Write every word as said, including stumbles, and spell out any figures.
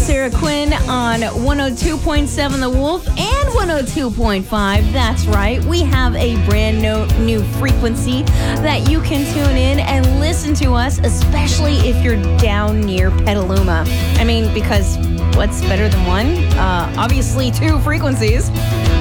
Sarah Quinn on one oh two point seven The Wolf and one oh two point five. That's right. We have a brand new, new frequency that you can tune in and listen to us, especially if you're down near Petaluma. I mean, because what's better than one? Uh, obviously, two frequencies.